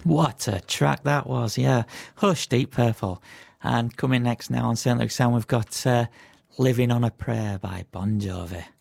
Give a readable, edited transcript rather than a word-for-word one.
What a track that was, yeah. Hush, Deep Purple. And coming next now on St. Luke's Sound, we've got Living on a Prayer by Bon Jovi.